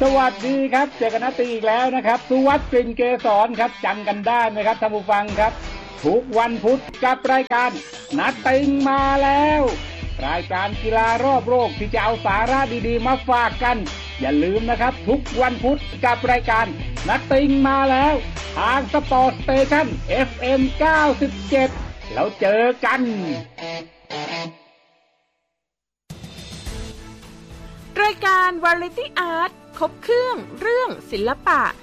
สวัสดีครับเจอกันนัดตีอีกแล้วนะครับสุวัสดิ์กลิ่นเกษรครับจำกันได้ไหมครับท่านผู้ฟังครับทุกวันพุธกับรายการนัดติงมาแล้วรายการกีฬารอบโลกที่จะเอาสาระดีๆมาฝากกันอย่าลืมนะครับทุกวันพุธกับรายการนัดติงมาแล้วทางสปอร์ตสเตชัน FM 97แล้วเจอกันรายการ Variety Art ครบเครื่องเรื่องศิลปะ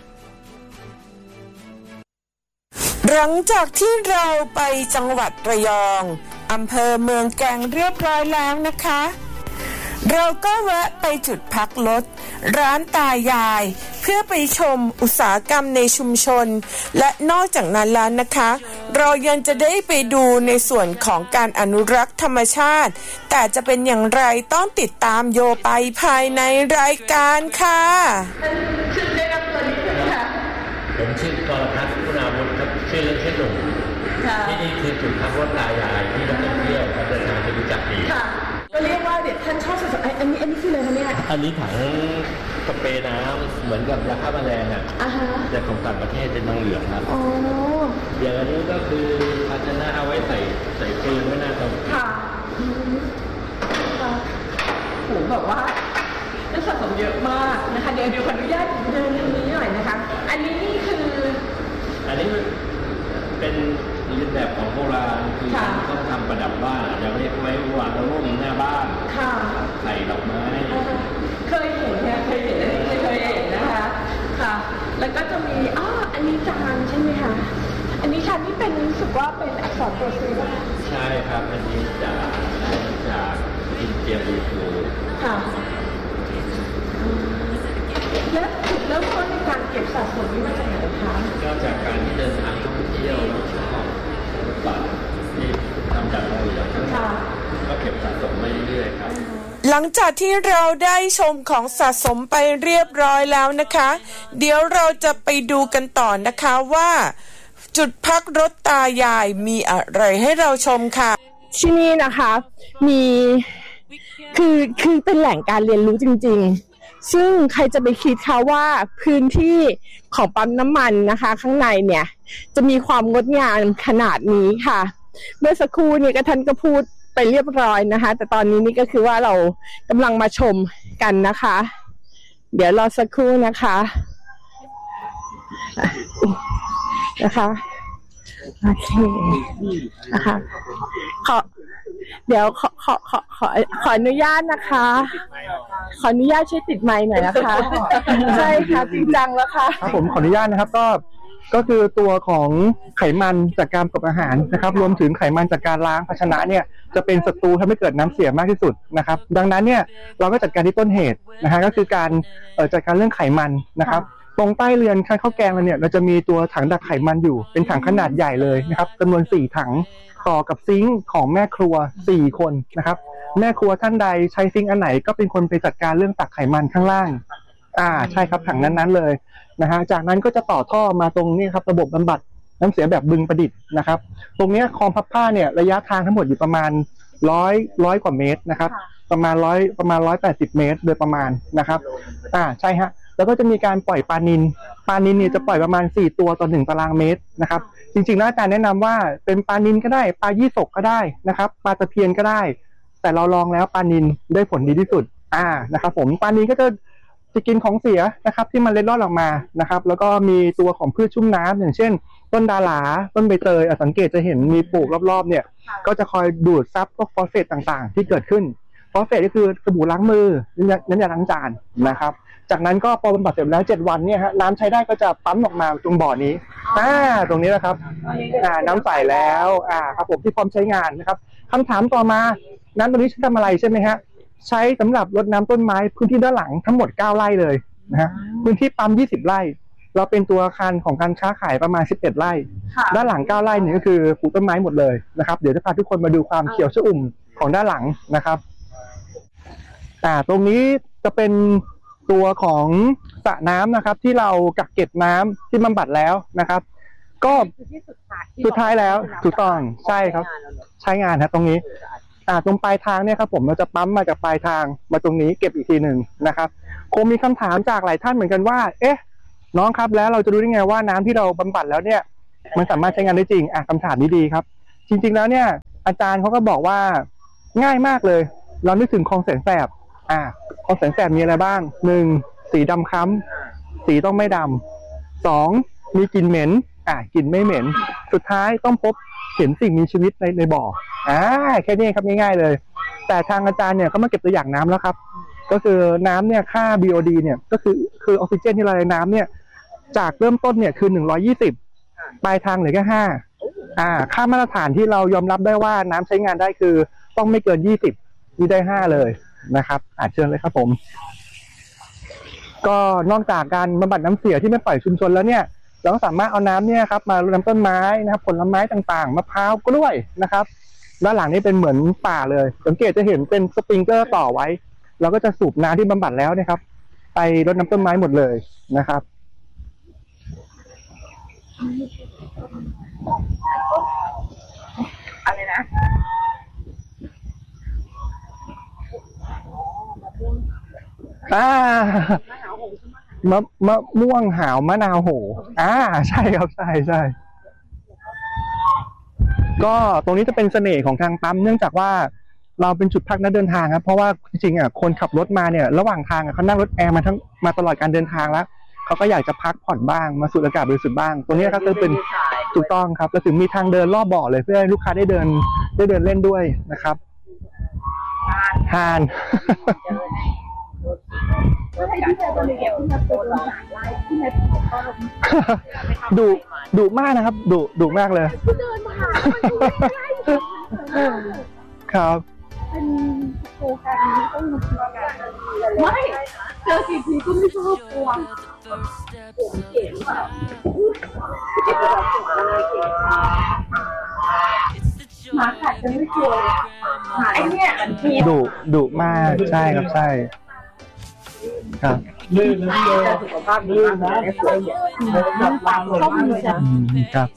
หลังจากที่เราไปจังหวัดระยองอำเภอเมืองแกลงเรียบร้อยแล้วนะคะเราก็แวะไปจุดพักรถร้านตายายเพื่อไปชมอุตสาหกรรมในชุมชนและนอกจากนั้นแล้วนะคะเรายังจะได้ไปดูในส่วนของการอนุรักษ์ธรรมชาติแต่จะเป็นอย่างไรต้องติดตามโยไปภายในรายการค่ะชื่อได้รับตัวนี้ค่ะผมชื่อกรพัฒน์คุณาวุฒิครับชื่อเล่นชื่อหนุ่มที่นี่คือจุดพักรถตายายที่นักท่องเที่ยวกับประชาชนรู้จักดีค่ะก็เรียกว่าเด็กท่านชอบสะสมอันนี้คืออะไรคะเนี่ยอันนี้ถังสเปรย์น้ำเหมือนกับยาฆ่าแมลงอ่ะจากของต่างประเทศเป็นทองเหลืองครับอ๋ออย่างอันนี้ก็คือภาชนะเอาไว้ใส่ปืนไว้หน้าตรงค่ะโหแบบว่าจะสะสมเยอะมากนะคะเดี๋ยวขออนุญาตเดินตรงนี้หน่อยนะคะอันนี้นี่คืออันนี้เป็นเรียนแบบของโบราณคือต้องทำประดับบ้านอย่างเรียกไว้วางร่มหน้าบ้านใส่ดอกไม้เคยเห็นเนี่ยเคยเห็นนะคะค่ะแล้วก็จะมีอันนี้จานใช่ไหมคะอันนี้จานที่เป็นรู้สึกว่าเป็นอักษรตัวซีใช่ครับอันนี้จากอินเดียบูฟูค่ะและจุดเริ่มต้นในการเก็บสะสมนี้มาจากไหนคะก็จากการที่เดินทางท่องเที่ยวแล้วชอบบัตรที่ทำจากทองเหลืองก็เก็บสะสมมาเรื่อยๆครับหลังจากที่เราได้ชมของสะสมไปเรียบร้อยแล้วนะคะเดี๋ยวเราจะไปดูกันต่อนะคะว่าจุดพักรถตายายมีอะไรให้เราชมค่ะที่นี่นะคะมีคือเป็นแหล่งการเรียนรู้จริงๆซึ่งใครจะไปคิดคะว่าพื้นที่ของปั๊มน้ำมันนะคะข้างในเนี่ยจะมีความงดงามขนาดนี้ค่ะเมื่อสักครู่นี้ก็ท่านก็พูดไปเรียบร้อยนะคะแต่ตอนนี้นี่ก็คือว่าเรากำลังมาชมกันนะคะเดี๋ยวรอสักครู่นะคะโอเคนะคะเดี๋ยวขออนุญาตนะคะขออนุญาตช่วยติดไมค์หน่อยนะคะใช่ค่ะจริงจังแล้วค่ะครับผมขออนุญาตนะครับก็คือตัวของไขมันจากการประกอบอาหารนะครับรวมถึงไขมันจากการล้างภาชนะเนี่ยจะเป็นศัตรูทำให้เกิดน้ำเสียมากที่สุดนะครับดังนั้นเนี่ยเราก็จัดการที่ต้นเหตุนะฮะก็คือการจัดการเรื่องไขมันนะครับตรงใต้เรือนข้าวแกงเราเนี่ยเราจะมีตัวถังดักไขมันอยู่เป็นถังขนาดใหญ่เลยนะครับจำนวน4ถังต่อกับซิงค์ของแม่ครัว4คนนะครับแม่ครัวท่านใดใช้ซิงค์อันไหนก็เป็นคนไปจัดการเรื่องตักไขมันข้างล่างใช่ครับถังนั้นๆเลยนะฮะจากนั้นก็จะต่อท่อมาตรงนี้ครับระบบบำบัดน้ำเสียแบบบึงประดิษฐ์นะครับตรงนี้คลองพับผ้าเนี่ยระยะทางทั้งหมดอยู่ประมาณร้อยกว่าเมตรนะครับประมาณ180เมตรโดยประมาณนะครับใช่ฮะแล้วก็จะมีการปล่อยปลานิลเนี่ยจะปล่อยประมาณ4ตัวต่อ1ตารางเมตรนะครับจริงๆแล้วอาจารย์แนะนำว่าเป็นปลานิลก็ได้ปลายี่สกก็ได้นะครับปลาตะเพียนก็ได้แต่เราลองแล้วปลานิลได้ผลดีที่สุดนะครับผมปลานิลก็จะกินของเสียนะครับที่มันเล็ดลอดออกมานะครับแล้วก็มีตัวของพืชชุ่มน้ำอย่างเช่นต้นดาหลาต้นใบเตยสังเกตจะเห็นมีปลูกรอบๆเนี่ยก็จะคอยดูดซับพวกฟอสเฟตต่างๆที่เกิดขึ้นฟอสเฟตก็คือสบู่ล้างมือน้ำยาล้างจานนะครับจากนั้นก็พอบำบัดเสร็จแล้ว7วันเนี่ยฮะน้ำใช้ได้ก็จะปั๊มออกมาตรงบ่อนี้ตรงนี้นะครับน้ำใสแล้วครับผมที่พร้อมใช้งานนะครับคำถามต่อมาน้ำตัวนี้ใช้ทำอะไรใช่ไหมฮะใช้สำหรับรดน้ำต้นไม้พื้นที่ด้านหลังทั้งหมด9ไร่เลยนะฮะพื้นที่ปั๊ม20ไร่เราเป็นตัวอาคารของการค้าขายประมาณ11ไร่ด้านหลัง9ไร่นี่ก็คือปลูกต้นไม้หมดเลยนะครับเดี๋ยวจะพาทุกคนมาดูความเขียวชอุ่มของด้านหลังนะครับตรงนี้จะเป็นตัวของสระน้ำนะครับที่เรากักเก็บน้ำที่บำบัดแล้วนะครับก็สุดท้ายแล้วถูกต้องใช่ครับใช้งานตรงนี้ ตรงปลายทางเนี่ยครับผมเราจะปั๊มมาจากปลายทางมาตรงนี้เก็บอีกทีหนึ่งนะครับคงมีคำถามจากหลายท่านเหมือนกันว่าเอ๊ะน้องครับแล้วเราจะรู้ได้ไงว่าน้ำที่เราบำบัดแล้วเนี่ยมันสามารถใช้งานได้จริงคำถามนี้ดีครับจริงๆแล้วเนี่ยอาจารย์เขาก็บอกว่าง่ายมากเลยเรานึกถึงคลองแสนแสบคลองแสนแสบมีอะไรบ้าง1สีดำค้ำสีต้องไม่ดำ2มีกลิ่นเหม็นกลิ่นไม่เหม็นสุดท้ายต้องพบเห็นสิ่งมีชีวิตในบ่อแค่นี้ครับง่ายๆเลยแต่ทางอาจารย์เนี่ยก็มาเก็บตัวอย่างน้ำแล้วครับก็คือน้ำเนี่ยค่า BOD เนี่ยก็คือออกซิเจนที่ละลายน้ำเนี่ยจากเริ่มต้นเนี่ยคือ120ปลายทางเหลือแค่5ค่ามาตรฐานที่เรายอมรับได้ว่าน้ำใช้งานได้คือต้องไม่เกิน20นี่ได้5เลยนะครับเชิญเลยครับผมก็นอกจากการบำบัดน้ำเสียที่ไม่ปล่อยชุมชนแล้วเนี่ยเราก็สามารถเอาน้ำเนี่ยครับมารดน้ำต้นไม้นะครับผลไม้ต่างๆมะพร้าวกล้วยนะครับด้านหลังนี่เป็นเหมือนป่าเลยสังเกตจะเห็นเป็นสปริงเกอร์ต่อไว้เราก็จะสูบน้ำที่บำบัดแล้วนะครับไปรดน้ำต้นไม้หมดเลยนะครับอะไรนะมะม่วงหาวมะนาวโหใช่ครับใช่ก็ตรงนี้จะเป็นเสน่ห์ของทางปั๊มเนื่องจากว่าเราเป็นจุดพักนักเดินทางครับเพราะว่าจริงๆคนขับรถมาเนี่ยระหว่างทางเขานั่งรถแอร์มาตลอดการเดินทางแล้วเขาก็อยากจะพักผ่อนบ้างมาสูดอากาศบริสุทธิ์บ้างตรงนี้ครับจะเป็นถูกต้องครับแล้วถึงมีทางเดินรอบบ่อเลยเพื่อให้ลูกค้าได้เดินเล่นด้วยนะครับฮานดุมากนะครับดุมากเลยครับเป็นโครงการนี้ต้องมาทำกันไม่เจอกี่ทีก็ไม่ชอบกลัวเก่งมากหมากัดจะไม่กลัวไอ้เนี่ยดุมากใช่ครับใช่ครับลื่นนะสุขภาพลื่นนะปากชอบมือจังครับ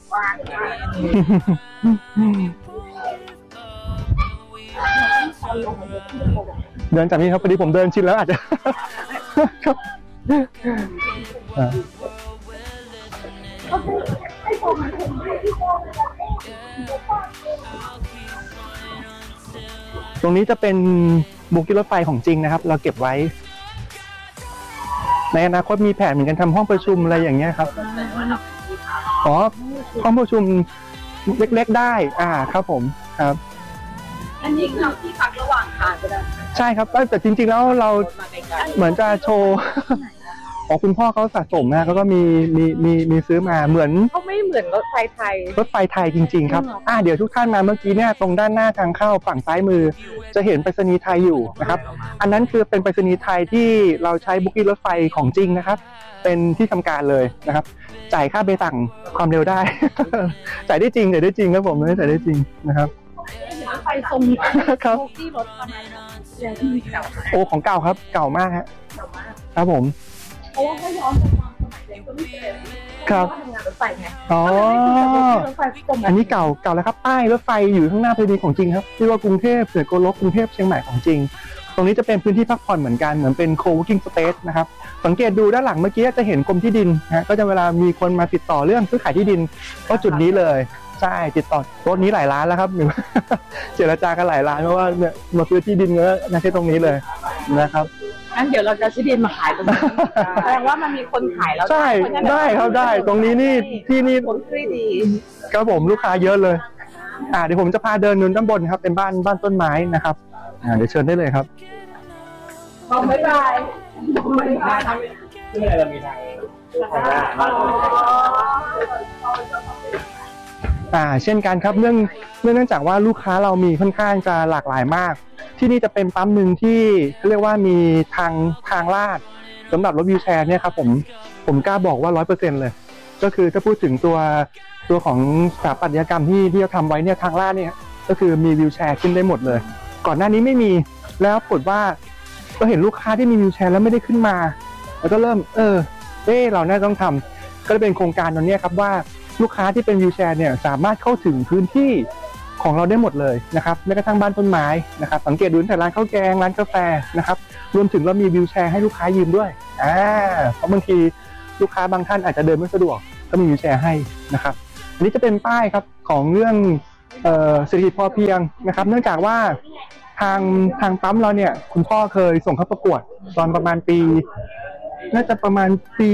เดินจากนี้ครับพอดีผมเดินชินแล้วอาจจะครับตรงนี้จะเป็นบุกกี้รถไฟของจริงนะครับเราเก็บไว้ในอนาคตมีแผนเหมือนกันทำห้องประชุมอะไรอย่างเงี้ยครับห้องประชุมเล็กๆได้ครับผมครับอันนี้คือที่พักระหว่างทางก็ได้ใช่ครับแต่จริงๆแล้วเราเหมือนจะโชว์คุณพ่อเขาสะสมนะเขาก็มีซื้อมาเหมือนเขาไม่เหมือนรถไฟไทยจริงๆครับเดี๋ยวทุกท่านมาเมื่อกี้เนี่ยตรงด้านหน้าทางเข้าฝั่งซ้ายมือจะเห็นไปรษณีย์ไทยอยู่นะครับอันนั้นคือเป็นไปรษณีย์ไทยที่เราใช้บุ๊กิ้งรถไฟของจริงนะครับเป็นที่ทำการเลยนะครับจ่ายค่าใบสั่งความเร็วได้จ่ายได้จริงครับผมจ่ายได้จริงนะครับไฟทรงครับที่รถประมาณของเก่าครับเก่ามากครับผมเพราะว่าถ้าย้อนไปตอนสมัยเด็กก็ไม่เคยครับทำงานรถไฟไงอันนี้เก่าแล้วครับป้ายรถไฟอยู่ข้างหน้าพอดีของจริงครับที่ว่ากรุงเทพเสือโกลกกรุงเทพเชียงใหม่ของจริงตรงนี้จะเป็นพื้นที่พักผ่อนเหมือนกันเหมือนเป็น co-working space นะครับสังเกตดูด้านหลังเมื่อกี้จะเห็นกรมที่ดินก็จะเวลามีคนมาติดต่อเรื่องซื้อขายที่ดินก็จุดนี้เลยใช่ติดต่อรถนี้หลายล้านแล้วครับเจรจากันหลายล้านเพราะว่าเนี่ยมาซื้อที่ดินเนื้อในที่ตรงนี้เลยนะครับงั้นเดี๋ยวเราจะซื้อดินมาขายตรงนี้แสดงว่ามันมีคนขายแล้วใช่ได้ครับได้ตรงนี้นี่ที่นี่ผลผลิตดีครับผมลูกค้าเยอะเลยเดี๋ยวผมจะพาเดินด้านบนครับเป็นบ้านต้นไม้นะครับเดี๋ยวเชิญได้เลยครับบ๊ายบายที่เรามีทางเช่นกันครับเนื่องจากว่าลูกค้าเรามีค่อนข้างจะหลากหลายมากที่นี่จะเป็นปั๊มหนึ่งที่เรียกว่ามีทางลาดสำหรับรถวีลแชร์เนี่ยครับผมกล้าบอกว่า 100% เลยก็คือถ้าพูดถึงตัวของสถาปัตยกรรมที่เราทำไว้เนี่ยทางลาดเนี่ยก็คือมีวีลแชร์ขึ้นได้หมดเลยก่อนหน้านี้ไม่มีแล้วปรากฏว่าก็เห็นลูกค้าที่มีวีลแชร์แล้วไม่ได้ขึ้นมาแล้วก็เริ่มเราน่าต้องทำก็เลยเป็นโครงการตรงนี้ครับว่าลูกค้าที่เป็นวีลแชร์เนี่ยสามารถเข้าถึงพื้นที่ของเราได้หมดเลยนะครับแม้กระทั่งบ้านต้นไม้นะครับสังเกตดูแต่ร้านข้าวแกงร้านกาแฟนะครับรวมถึงเรามีวีลแชร์ให้ลูกค้ายืมด้วยเพราะบางทีลูกค้าบางท่านอาจจะเดินไม่สะดวกก็มีวีลแชร์ให้นะครับอันนี้จะเป็นป้ายครับของเรื่องเศรษฐกิจพอเพียงนะครับเนื่องจากว่าทางปั๊มเราเนี่ยคุณพ่อเคยส่งเข้าประกวดตอนประมาณปีน่าจะประมาณปี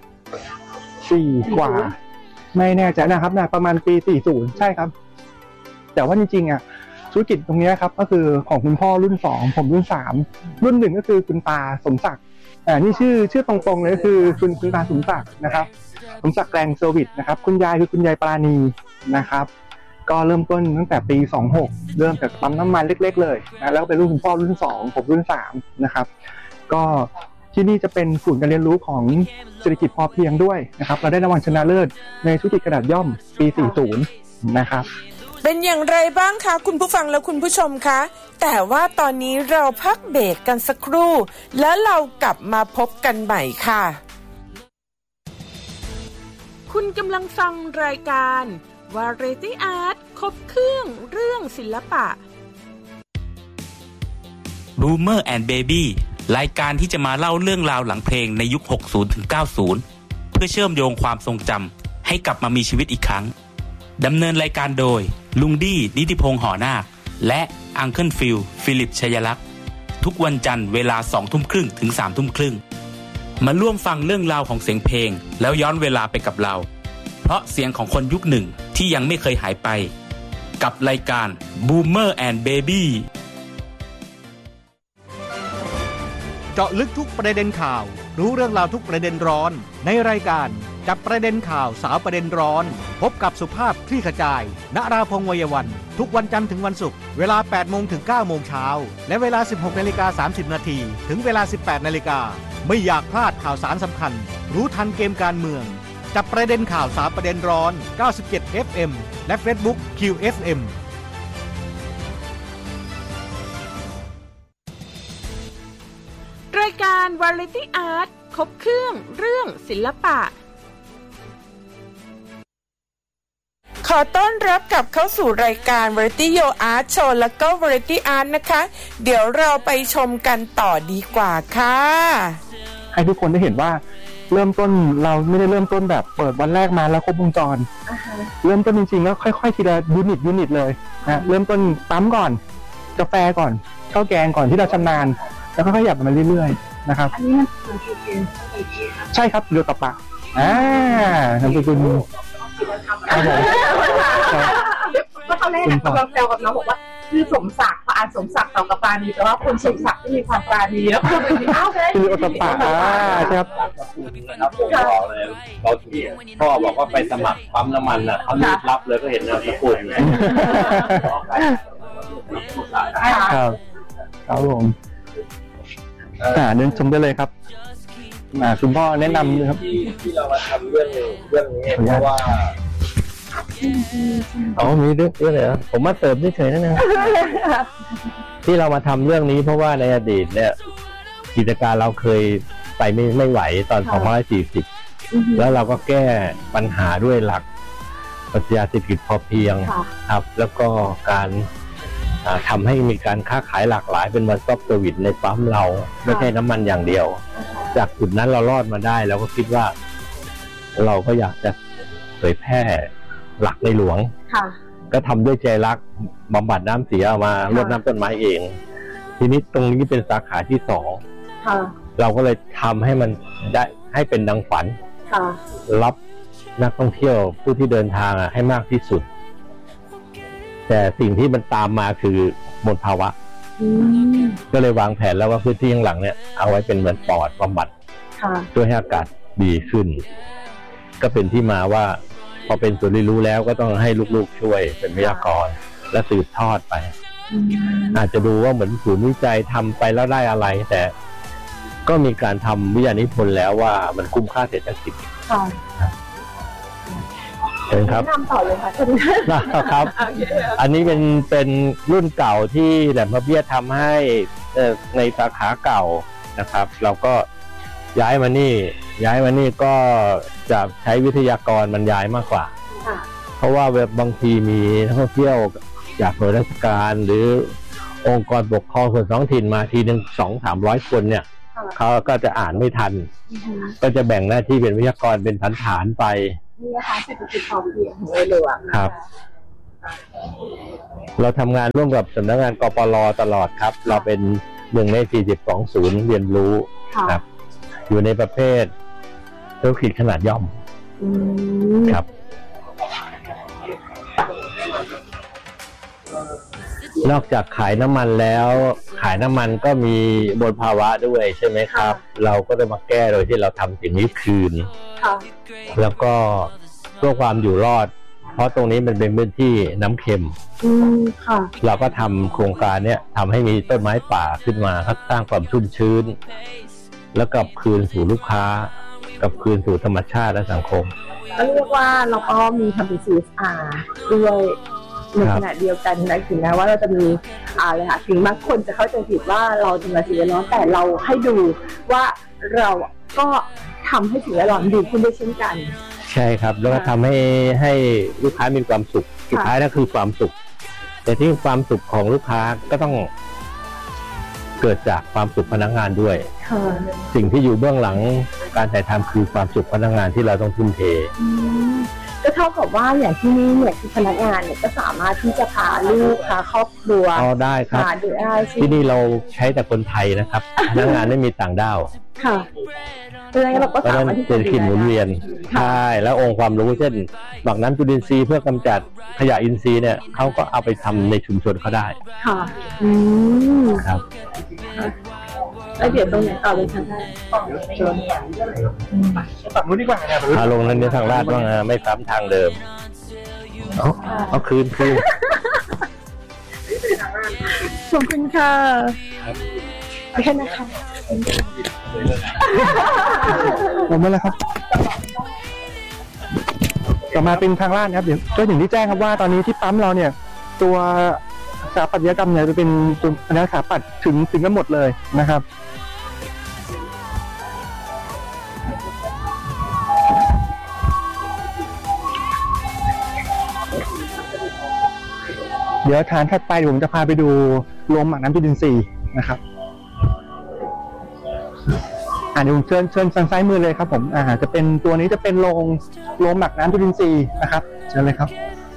4กว่าไม่แน่ใจนะครับประมาณปี40ใช่ครับแต่ว่าจริงๆธุรกิจตรงนี้ครับก็คือของคุณพ่อรุ่น2ผมรุ่น3รุ่น1ก็คือคุณตาสมศักดิ์นี่ชื่อตรงๆเลยก็คือคุณตาสมศักดิ์นะครับสมศักดิ์แกลงเซอร์วิสนะครับคุณยายคือคุณยายปราณีนะครับก็เริ่มต้นตั้งแต่ปี26เริ่มจากปั๊มน้ำมันเล็กๆเลยนะแล้วก็เป็นรุ่นคุณพ่อรุ่น2ผมรุ่น3นะครับก็ที่นี่จะเป็นศูนย์การเรียนรู้ของเศรษฐกิจพอเพียงด้วยนะครับเราได้รางวัลชนะเลิศในธุรกิจขนาดย่อมปี40นะครับเป็นอย่างไรบ้างคะคุณผู้ฟังและคุณผู้ชมคะแต่ว่าตอนนี้เราพักเบรกกันสักครู่แล้วเรากลับมาพบกันใหม่ค่ะคุณกำลังฟังรายการ Variety Art ครบเครื่องเรื่องศิลปะ Boomer and Baby รายการที่จะมาเล่าเรื่องราวหลังเพลงในยุค 60 ถึง 90 เพื่อเชื่อมโยงความทรงจำให้กลับมามีชีวิตอีกครั้งดำเนินรายการโดยลุงดี้นิติพงษ์หอนาคและอังเคิลฟิลฟิลิปชัยลักษณ์ทุกวันจันทร์เวลา 20:30 ถึง 3:30 มาร่วมฟังเรื่องราวของเสียงเพลงแล้วย้อนเวลาไปกับเราเพราะเสียงของคนยุคหนึ่งที่ยังไม่เคยหายไปกับรายการ Boomer and Baby เจาะลึกทุกประเด็นข่าวรู้เรื่องราวทุกประเด็นร้อนในรายการจับประเด็นข่าวสาวประเด็นร้อนพบกับสุภาพคลี่ขจายณราพงษ์วัยวันทุกวันจันทร์ถึงวันศุกร์เวลา 8 โมงถึง 9 โมงเช้าและเวลา 16:30 นาทีถึงเวลา 18 นาฬิกาไม่อยากพลาดข่าวสารสำคัญรู้ทันเกมการเมืองจับประเด็นข่าวสาวประเด็นร้อน97 FM และ Facebook QFM รายการ Variety Art ครบเครื่องเรื่องศิลปะขอต้อนรับกลับเข้าสู่รายการ Variety Art Show และก็ Variety Art นะคะเดี๋ยวเราไปชมกันต่อดีกว่าค่ะให้ทุกคนได้เห็นว่าเริ่มต้นเราไม่ได้เริ่มต้นแบบเปิดวันแรกมาแล้วครบวงจรเริ่มต้นจริงๆแล้วค่อยๆทีละยูนิตเลยนะเริ่มต้นปั๊มก่อนกาแฟก่อนข้าวแกงก่อนที่เราชำนาญแล้วก็ขยับมาเรื่อยๆนะครับอันนี้มันคือเกมใช่ครับเรือตะปะนามสกุลครับผมก็เขาแรกกำลังแซวกับน้องบอกว่าคือสมศักดิ์พออ่านสมศักดิ์ต่อกับปราณีแต่ว่าคนสมศักดิ์ที่มีความปราณีแล้วคือเป็นอ้าวเลยคือตะปะใช่ครับครับผมบอกเลยตอนที่พ่อบอกว่าไปสมัครปั๊มน้ำมันเขารีบรับเลยก็เห็นนามสกุลไงครับครับผมเดินชมได้เลยครับคุณพ่อแนะนำเลยครับที่เรามาทำเรื่องนี้เพราะว่ามีเรื่องอะไรเหรอผมมาเติมเฉยๆนั่นเองที่เรามาทำเรื่องนี้เพราะว่าในอดีตเนี่ยกิจการเราเคยไปไม่ไหวตอน2540แล้วเราก็แก้ปัญหาด้วยหลักปรัชญาเศรษฐกิจพอเพียงครับแล้วก็การทำให้มีการค้าขายหลากหลายเป็นวันสต็อปเซอร์วิสในปั๊มเราไม่ใช่น้ำมันอย่างเดียวจากจุดนั้นเรารอดมาได้เราก็คิดว่าเราก็อยากจะเผยแพร่หลักในหลวงก็ทำด้วยใจรักบำบัดน้ำเสียมารดน้ำต้นไม้เองทีนี้ตรงนี้เป็นสาขาที่2เราก็เลยทำให้มันได้ให้เป็นดังฝันรับนักท่องเที่ยวผู้ที่เดินทางให้มากที่สุดแต่สิ่งที่มันตามมาคือมลภาวะก็เลยวางแผนแล้วว่าพื้นที่ข้างหลังเนี่ยเอาไว้เป็นเหมือนปอดบำบัดช่วยให้อากาศดีขึ้นก็เป็นที่มาว่าพอเป็นศูนย์เรียนรู้แล้วก็ต้องให้ลูกๆช่วยเป็นวิทยากรและสืบทอดไปอาจจะดูว่าเหมือนศูนย์วิจัยทำไปแล้วได้อะไรแต่ก็มีการทำวิทยานิพนธ์แล้วว่ามันคุ้มค่าเศรษฐกิจครับทำต่อเลยค่ะครับอันนี้เป็นรุ่นเก่าที่แหลมพระเบี้ยทำให้ในสาขาเก่านะครับเราก็ย้ายมานี่ก็จะใช้วิทยากรบรรยายมากกว่าเพราะว่าบางทีมีนักท่องเที่ยวจากหน่วยราชการหรือองค์กรปกครองส่วนท้องถิ่นมาทีนึง200-300 คนเนี่ยเขาก็จะอ่านไม่ทันก็จะแบ่งหน้าที่เป็นวิทยากรเป็นฐานไปนี่นะคะเศรษฐกิจพอเพียงของในหลวงครับเราทำงานร่วมกับสำนักงานกปร.ตลอดครับเราเป็น1 ใน 42 ศูนย์เรียนรู้ครับอยู่ในประเภทธุรกิจขนาดย่อมครับนอกจากขายน้ำมันแล้วขายน้ำมันก็มีมลภาวะด้วยใช่ไหมครับเราก็ได้มาแก้โดยที่เราทำสิ่งนี้คืนแล้วก็เพื่อความอยู่รอดเพราะตรงนี้มันเป็นพื้นที่น้ำเค็มเราก็ทำโครงการเนี้ยทำให้มีต้นไม้ป่าขึ้นมาสร้างความชุ่มชื้นแล้วกลับคืนสู่ลูกค้ากลับคืนสู่ธรรมชาติและสังคมก็เรียกว่าเราก็มีทำเป็น CSR ด้วยในขณะเดียวกันนะถึงแม้ว่าเราจะมีอะไรค่ะถึงบางคนจะเข้าใจผิดว่าเราทำงานสิ่งแวดล้อมแต่เราให้ดูว่าเราก็ทำให้สิ่งแวดล้อมดีขึ้นด้วยเช่นกันใช่ครับแล้วก็ทำให้ลูกค้ามีความสุขสุดท้ายนั่นคือความสุขแต่ที่ความสุขของลูกค้าก็ต้องเกิดจากความสุขพนักงานด้วยสิ่งที่อยู่เบื้องหลังการถ่ายทำคือความสุขพนักงานที่เราต้องทุ่มเทก็เท่ากับว่าอย่างที่นี่เนี่ยคือพนักงานเนี่ยก็สามารถที่จะพาลูกพาครอบครัวได้ครับที่นี่เราใช้แต่คนไทยนะครับพนักงานไม่มีต่างด้าวค่ะเพราะฉะนั้นเราก็สามารถที่จะเศรษฐกิจหมุนเวียนใช่แล้วองค์ความรู้เช่นหมักน้ำจุลินทรีย์เพื่อกำจัดขยะอินทรีย์เนี่ยเขาก็เอาไปทำในชุมชนเขาได้ค่ะครับแล้วเดี๋ยวตรงไหนต่อเลยคะฝั่งนู้นดีกว่าเนี่ยพาลงนั้นเนี่ยทางลาดว่าไม่ซ้ำทางเดิมเอาคืนขอบคุณค่ะแค่นะคะผมไม่แล้วครับต่อมาเป็นทางลาดนะครับเดี๋ยวก็อย่างที่แจ้งครับว่าตอนนี้ที่ปั๊มเราเนี่ยตัวสถาปัตยกรรมเนี่ยจะเป็นตัวคณะสถาปัตย์ถึงกันหมดเลยนะครับเดี๋ยวฐานถัดไปผมจะพาไปดูโรงหมักน้ำจุลินทรีย์นะครับเดี๋ยวผมเชิญทางซ้ายมือเลยครับผมจะเป็นตัวนี้จะเป็นโรงหมักน้ำจุลินทรีย์นะครับเชิญเลยครับ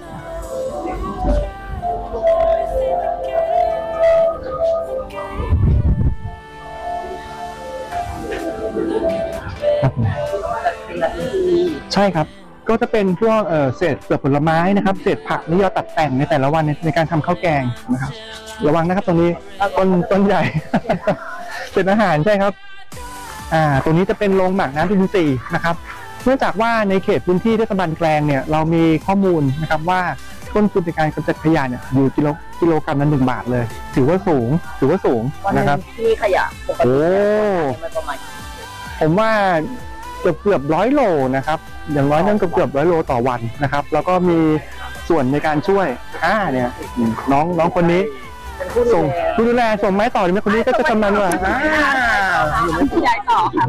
ใช่ครับก็จะเป็นพวกเศษเปลือกผลไม้นะครับเศษผักนี่เราตัดแต่งในแต่ละวันในการทำข้าวแกงนะครับระวังนะครับตรงนี้ต้นใหญ่ เศษอาหารใช่ครับตรงนี้จะเป็นโรงหมักน้ำจุลินทรีย์นะครับเนื่องจากว่าในเขตพื้นที่เทศบาลแกลงเนี่ยเรามีข้อมูลนะครับว่าต้นทุนในการกำจัดขยะเนี่ยอยู่กิโลกรัมละ1 บาทเลยถือว่าสูงนะครับที่ขยะปกติผมว่าเกือบ100 โลนะครับอย่างน้อยนั่นเกือบ100 โลต่อวันนะครับแล้วก็มีส่วนในการช่วยเนี่ยน้องคนนี้ส่งดูแลส่งไม้ต่อเลยไหมคนนี้ก็จะชำนาญกว่าย้ายต่อค่ะ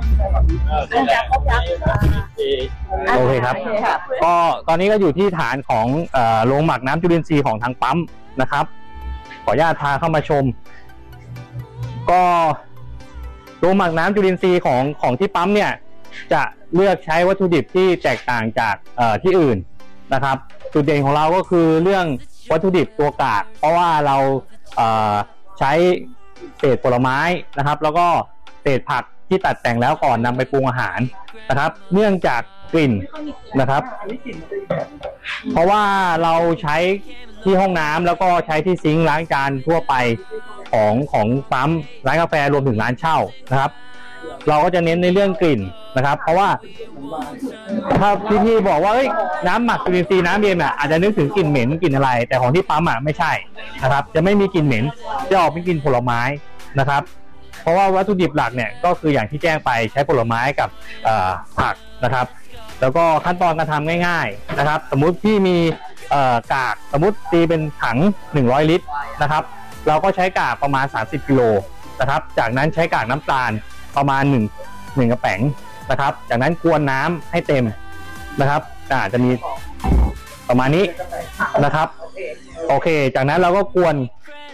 โอเคครับก็ตอนนี้ก็อยู่ที่ฐานของโรงหมักน้ำจุลินทรีย์ของทางปั๊มนะครับขออนุญาตพาเข้ามาชมก็โรงหมักน้ำจุลินทรีย์ของที่ปั๊มเนี่ยจะเลือกใช้วัตถุดิบที่แตกต่างจากที่อื่นนะครับจุดเด่นของเราก็คือเรื่องวัตถุดิบตัวกากเพราะว่าเราใช้เศษผลไม้นะครับแล้วก็เศษผักที่ตัดแต่งแล้วก่อนนำไปปรุงอาหารนะครับเนื่องจากกลิ่นนะครับเพราะว่าเราใช้ที่ห้องน้ำแล้วก็ใช้ที่ซิงค์ล้างจานทั่วไปของปั๊มร้านกาแฟรวมถึงร้านเช่านะครับเราก็จะเน้นในเรื่องกลิ่นนะครับเพราะว่าถ้าพี่บอกว่าน้ำหมักจุลินทรีย์น้ำเย็นอาจจะนึกถึงกลิ่นเหม็นกลิ่นอะไรแต่ของที่ปั๊มไม่ใช่นะครับจะไม่มีกลิ่นเหม็นจะออกเป็นกลิ่นผลไม้นะครับเพราะว่าวัตถุดิบหลักเนี่ยก็คืออย่างที่แจ้งไปใช้ผลไม้กับผักนะครับแล้วก็ขั้นตอนการทำง่ายๆนะครับสมมุติพี่มีกากสมมุติตีเป็นถัง100 ลิตรนะครับเราก็ใช้กากประมาณ30 กิโลนะครับจากนั้นใช้กากน้ำตาลประมาณ1กระแป๋งนะครับจากนั้นกวนน้ำให้เต็มนะครับจะมีประมาณนี้นะครับโอเคจากนั้นเราก็กวน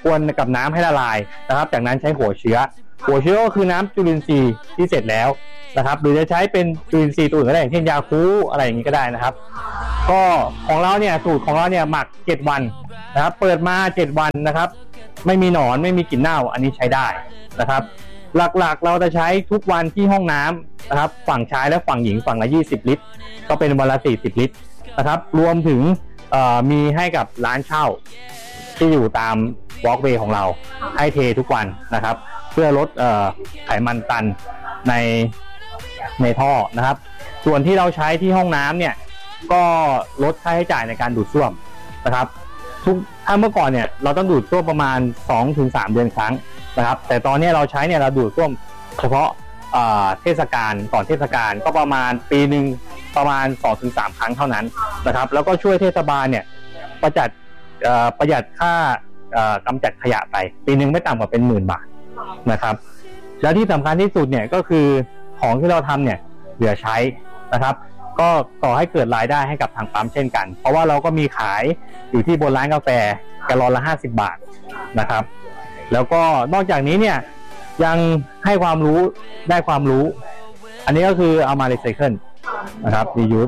กวนกับน้ำให้ละลายนะครับจากนั้นใช้หัวเชื้อก็คือน้ำจุลินทรีย์ที่เสร็จแล้วนะครับหรือจะใช้เป็นจุลินทรีย์ตัวอื่นก็ได้อย่างเช่นยาคูอะไรอย่างนี้ก็ได้นะครับก็ของเราเนี่ยสูตรของเราเนี่ยหมัก7วันนะครับเปิดมา7วันนะครับไม่มีหนอนไม่มีกลิ่นเน่าอันนี้ใช้ได้นะครับหลักๆเราจะใช้ทุกวันที่ห้องน้ำนะครับฝั่งชายและฝั่งหญิงฝั่งละ20ลิตรก็เป็นวันละ40ลิตรนะครับรวมถึงมีให้กับร้านเช่าที่อยู่ตามวอล์กเวย์ของเราให้เททุกวันนะครับเพื่อลดไขมันตันในท่อนะครับส่วนที่เราใช้ที่ห้องน้ำเนี่ยก็ลดค่าใช้จ่ายในการดูดซ่วมนะครับถ้าเมื่อก่อนเนี่ยเราต้องดูดซ่วมประมาณ 2-3 เดือนครั้งนะครับแต่ตอนนี้เราใช้เนี่ยเราดูดซ่วมเฉพาะเทศกาลก่อนเทศกาลก็ประมาณปีนึงประมาณ 2-3 ครั้งเท่านั้นนะครับแล้วก็ช่วยเทศบาลเนี่ยประหยัดค่ากำจัดขยะไปปีนึงไม่ต่ำกว่าเป็น10,000 บาทนะครับแล้วที่สำคัญที่สุดเนี่ยก็คือของที่เราทำเนี่ยเหลือใช้นะครับก็ก่อให้เกิดรายได้ให้กับทางปั๊มเช่นกันเพราะว่าเราก็มีขายอยู่ที่บนร้านกาแฟแกลลอนละ50 บาทนะครับแล้วก็นอกจากนี้เนี่ยยังให้ความรู้ได้ความรู้อันนี้ก็คือเอามารีไซเคิลนะครับรียูส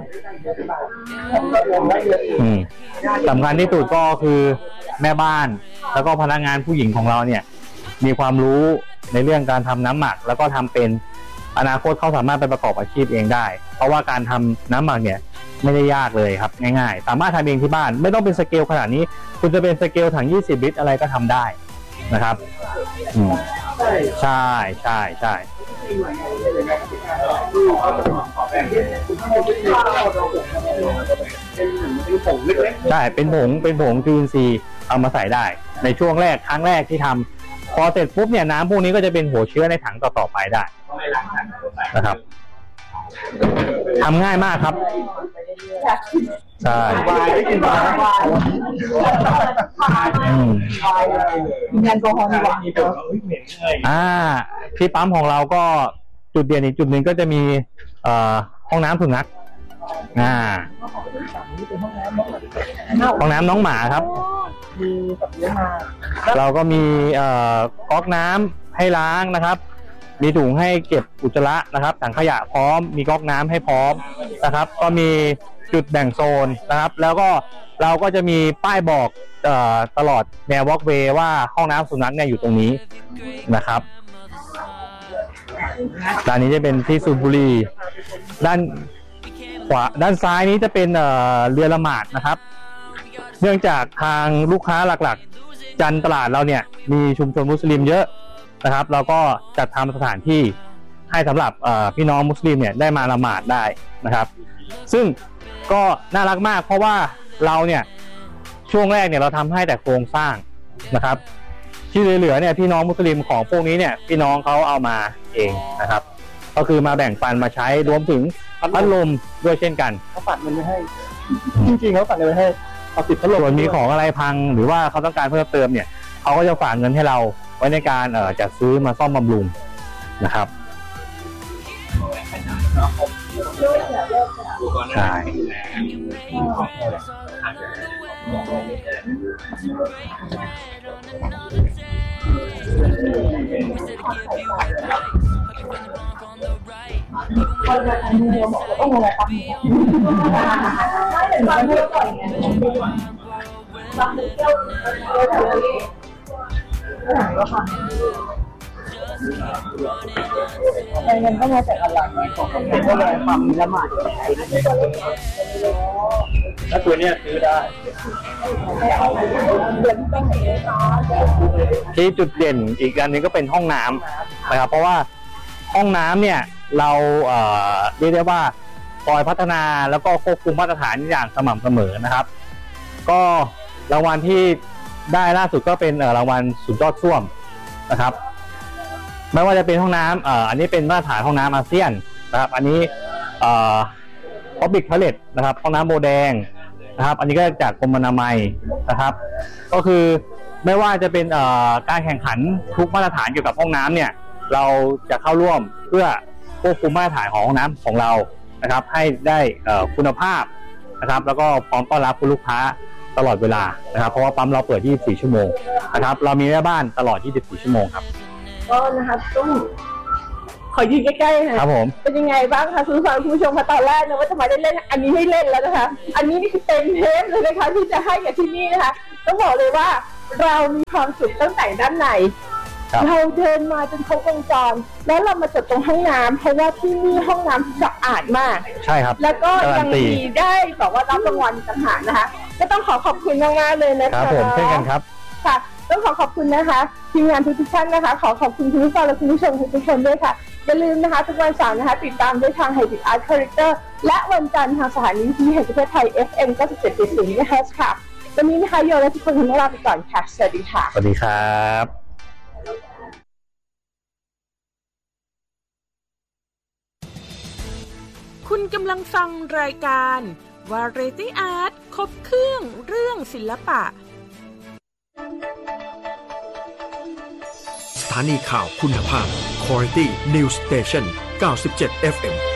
สำคัญที่สุดก็คือแม่บ้านแล้วก็พนักงานผู้หญิงของเราเนี่ยมีความรู้ในเรื่องการทำน้ำหมักแล้วก็ทำเป็นอนาคตเขาสามารถไปประกอบอาชีพเองได้เพราะว่าการทำน้ำหมักเนี่ยไม่ได้ยากเลยครับง่ายๆสามารถทำเองที่บ้านไม่ต้องเป็นสเกลขนาดนี้คุณจะเป็นสเกลถัง20 ลิตรอะไรก็ทำได้นะครับใช่ใช่ใช่ใช่เป็นผงจุลินทรีย์เอามาใส่ได้ในช่วงแรกครั้งแรกที่ทำพอเสร็จปุ๊บเนี่ยน้ำพวกนี้ก็จะเป็นหัวเชื้อในถังต่อๆไปได้นะครับทำง่ายมากครับใช่แอลกอฮอล์ดีกว่าที่ปั๊มของเราก็จุดเด่นอีกจุดหนึ่งก็จะมีห้องน้ำสุนัขห้องน้ำน้องหมาครับเราก็มีก๊อกน้ำให้ล้างนะครับมีถุงให้เก็บอุจจาระนะครับถังขยะพร้อมมีก๊อกน้ำให้พร้อมนะครับก็มีจุดแบ่งโซนนะครับแล้วก็เราก็จะมีป้ายบอกตลอดแนววอล์กเวย์ว่าห้องน้ำสุนัขเนี่ยอยู่ตรงนี้นะครับด้านนี้จะเป็นที่สูบบุหรี่ด้านซ้ายนี้จะเป็นเรือละหมาดนะครับเนื่องจากทางลูกค้าหลักๆจันตลาดเราเนี่ยมีชุมชนมุสลิมเยอะนะครับเราก็จัดทำสถานที่ให้สำหรับพี่น้องมุสลิมเนี่ยได้มาละหมาดได้นะครับซึ่งก็น่ารักมากเพราะว่าเราเนี่ยช่วงแรกเนี่ยเราทำให้แต่โครงสร้างนะครับที่เหลือเนี่ยพี่น้องมุสลิมของพวกนี้เนี่ยพี่น้องเขาเอามาเองนะครับก็คือมาแบ่งปันมาใช้รวมถึงพัดลมด้วยเช่นกันเขาฝากเงินไว้ให้จริงๆเขาฝากเงินไว้ให้เอาติดพัดลมส่วนมีของอะไรพังหรือว่าเขาต้องการเพิ่มเติมเนี่ยเขาก็จะฝากเงินให้เราไว้ในการจัดซื้อมาซ่อมบำรุงนะครับใช่คนละอันเดียวบอกว่าต้องอะไรตั้งไม่เป็นความเชื่อก่อนไงตั้งเที่ยวก็ค่ะแต่เงินก็มาจากอะไรของคนก็เลยความละหมาดถ้าตัวเนี้ยซื้อได้ที่จุดเด่นอีกอันนึงก็เป็นห้องน้ำนะครับเพราะว่าห้องน้ำเนี่ยเราเรียกได้ว่าคอยพัฒนาแล้วก็ควบคุมมาตรฐานอย่างสม่ำเสมอนะครับก็รางวัลที่ได้ล่าสุดก็เป็นรางวัลสุดยอดส้วมนะครับไม่ว่าจะเป็นห้องน้ำอันนี้เป็นมาตรฐานห้องน้ำอาเซียนนะครับอันนี้Public Toilet นะครับห้องน้ำโบแดงนะครับอันนี้ก็จากกรมอนามัยนะครับก็คือไม่ว่าจะเป็นการแข่งขันทุกมาตรฐานเกี่ยวกับห้องน้ำเนี่ยเราจะเข้าร่วมเพื่อควบคุมมาตรฐานของห้องน้ำของเรานะครับให้ได้คุณภาพนะครับแล้วก็พร้อมต้อนรับคุณลูกค้าตลอดเวลานะครับเพราะว่าปั๊มเราเปิด24ชั่วโมงนะครับเรามีแม่บ้านตลอด24ชั่วโมงครับก็นะคะต้องขอยืนใกล้ๆค่ะเป็นยังไงบ้างคะคุณผู้ชมคะตอนแรกนะว่าจะมาได้เล่นอันนี้ไม่เล่นแล้วนะคะอันนี้นี่คือเต็มเทปเลยนะคะที่จะให้กับที่นี่นะคะต้องบอกเลยว่าเรามีความสุขตั้งแต่ด้านในเราเดินมาจนครบวงจรแล้วเรามาจดตรงห้องน้ำเพราะว่าที่นี่ห้องน้ำสะอาดมากใช่ครับแล้วก็ยังมีได้บอกว่ารับรางวัลต่างหากนะคะก็ต้องขอบคุณมากๆเลยนะคะครับผมเช่นกันครับค่ะต้องขอบคุณนะคะทีมงานทุกท่านนะคะขอบคุณคุณผู้ฟังและคุณผู้ชมทุกคนด้วยค่ะอย่าลืมนะคะทุกวันเสาร์นะคะติดตามด้วยทาง Heritage Art Character และวันจันทร์ทางสถานีวิทยุแห่งประเทศไทย FM 97.0 MHz ค่ะวันนี้นะคะโยและทุกคนต้องลาไปก่อนค่ะสวัสดีค่ะสวัสดีครับคุณกำลังฟังรายการ Variety Art ครบเครื่องเรื่องศิลปะสถานีข่าวคุณภาพ Quality News Station 97 FM